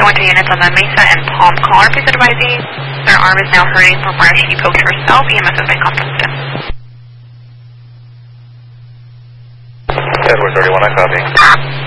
going to units on the Mesa and Palm Car. Please advise you. Their arm is now hurrying from where she poked herself. EMS has been contacted. Edward 31, I copy.